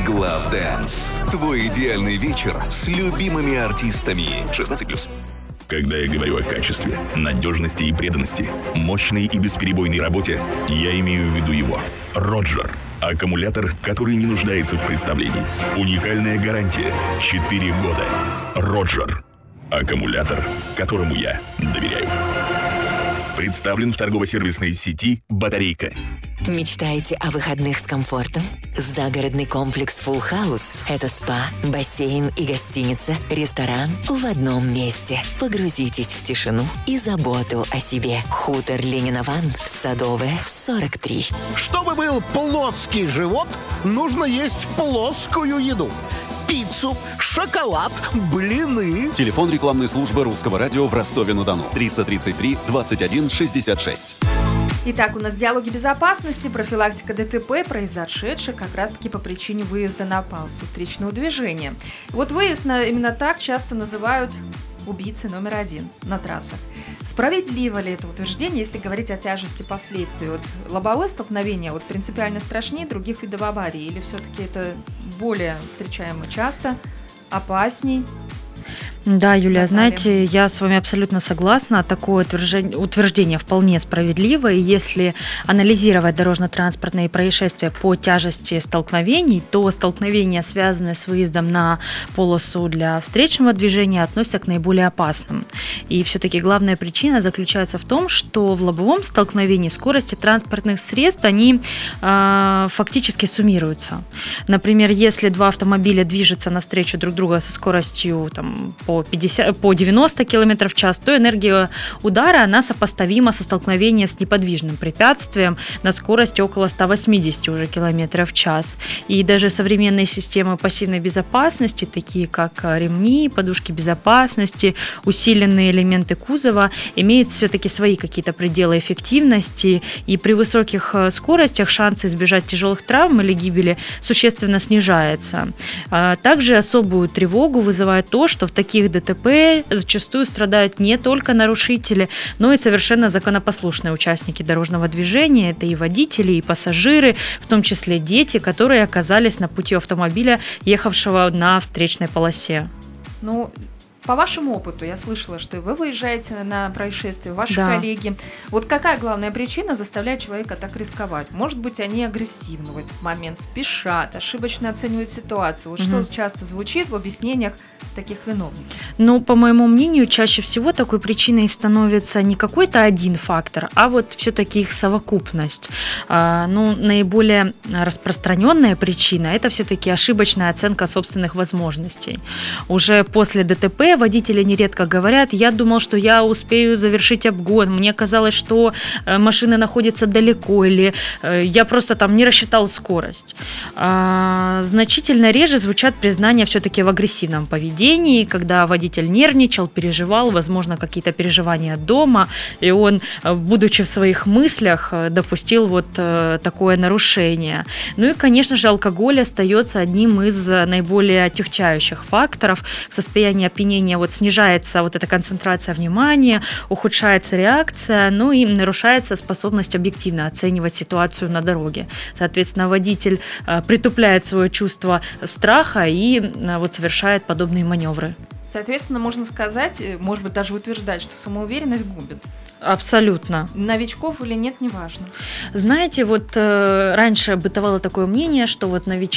Главдэнс. Твой идеальный вечер с любимыми артистами. 16+. Когда я говорю о качестве, надежности и преданности, мощной и бесперебойной работе, я имею в виду его. Роджер. Аккумулятор, который не нуждается в представлении. Уникальная гарантия. 4 года. Роджер. Аккумулятор, которому я доверяю. Представлен в торгово-сервисной сети «Батарейка». Мечтаете о выходных с комфортом? Загородный комплекс Full House – это спа, бассейн и гостиница, ресторан в одном месте. Погрузитесь в тишину и заботу о себе. Хутор Ленина-Ван, Садовая, 43. Чтобы был плоский живот, нужно есть плоскую еду. Пиццу, шоколад, блины. Телефон рекламной службы Русского радио в Ростове-на-Дону. 333 21 66. Итак, у нас диалоги безопасности, профилактика ДТП, произошедших как раз-таки по причине выезда на полосу встречного движения. Вот выезд именно так часто называют убийцей номер один на трассах. Справедливо ли это утверждение, если говорить о тяжести последствий? Вот лобовое столкновение принципиально страшнее других видов аварий? Или все-таки это более встречаемо часто, опасней? Да, Юлия, знаете, я с вами абсолютно согласна. Такое утверждение вполне справедливо. И если анализировать дорожно-транспортные происшествия по тяжести столкновений, то столкновения, связанные с выездом на полосу для встречного движения, относятся к наиболее опасным. И все-таки главная причина заключается в том, что в лобовом столкновении скорости транспортных средств, они фактически суммируются. Например, если два автомобиля движутся навстречу друг друга со скоростью по 90 км в час, то энергия удара, она сопоставима со столкновением с неподвижным препятствием на скорости около 180 уже км в час. И даже современные системы пассивной безопасности, такие как ремни, подушки безопасности, усиленные элементы кузова, имеют все-таки свои какие-то пределы эффективности, и при высоких скоростях шансы избежать тяжелых травм или гибели существенно снижается. Также особую тревогу вызывает то, что в таких ДТП зачастую страдают не только нарушители, но и совершенно законопослушные участники дорожного движения. Это и водители, и пассажиры, в том числе дети, которые оказались на пути автомобиля, ехавшего на встречной полосе. По вашему опыту, я слышала, что вы выезжаете на происшествие, ваши Да. коллеги. Вот какая главная причина заставляет человека так рисковать? Может быть, они агрессивны в этот момент, спешат, ошибочно оценивают ситуацию. Что часто звучит в объяснениях таких виновников? По моему мнению, чаще всего такой причиной становится не какой-то один фактор, а все-таки их совокупность. Наиболее распространенная причина – это все-таки ошибочная оценка собственных возможностей. Уже после ДТП водители нередко говорят: я думал, что я успею завершить обгон, мне казалось, что машина находится далеко, или я просто не рассчитал скорость. Значительно реже звучат признания все-таки в агрессивном поведении, когда водитель нервничал, переживал, возможно, какие-то переживания дома, и он, будучи в своих мыслях, допустил такое нарушение. И, конечно же, алкоголь остается одним из наиболее отягчающих факторов. В состоянии опьянения снижается эта концентрация внимания, ухудшается реакция, и нарушается способность объективно оценивать ситуацию на дороге. Соответственно, водитель притупляет свое чувство страха и совершает подобные маневры. Соответственно, можно сказать, может быть, даже утверждать, что самоуверенность губит. Абсолютно. Новичков или нет, неважно. Знаете, раньше бытовало такое мнение, что новички